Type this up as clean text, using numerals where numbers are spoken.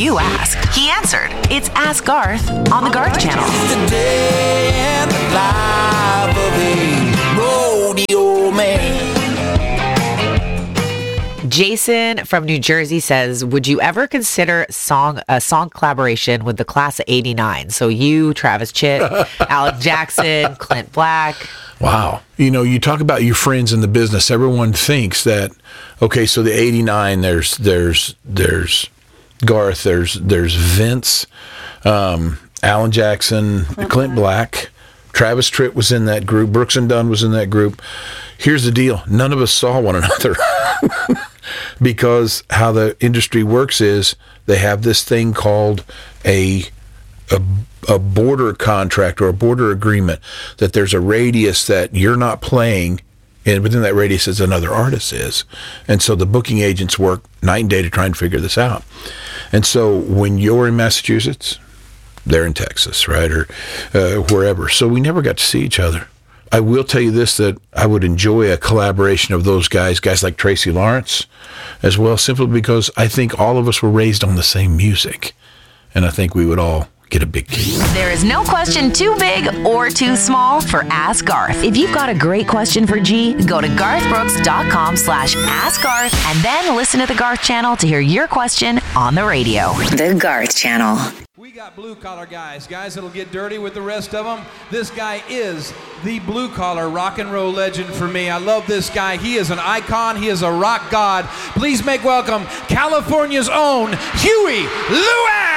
You ask, he answered. It's Ask Garth on the Garth Channel. It's the day in the life of a rodeo man. Jason from New Jersey says, would you ever consider a song collaboration with the class of 89? So you, Travis Chitt, Alex Jackson, Clint Black. Wow. You know, you talk about your friends in the business. Everyone thinks that, okay, so the 89, there's Garth, there's Vince, Alan Jackson, Clint Black, Travis Tritt was in that group, Brooks and Dunn was in that group. Here's the deal. None of us saw one another. Because how the industry works is they have this thing called a border contract or a border agreement, that there's a radius that you're not playing, and within that radius is another artist is. And so the booking agents work night and day to try and figure this out. And so when you're in Massachusetts, they're in Texas, right, or wherever. So we never got to see each other. I will tell you this, that I would enjoy a collaboration of those guys like Tracy Lawrence as well, simply because I think all of us were raised on the same music, and I think we would all get a big kick. There is no question too big or too small for Ask Garth. If you've got a great question for G, go to garthbrooks.com/askgarth and then listen to the Garth Channel to hear your question on the radio. The Garth Channel. We got blue-collar guys that'll get dirty with the rest of them. This guy is the blue-collar rock and roll legend for me. I love this guy. He is an icon. He is a rock god. Please make welcome California's own Huey Lewis!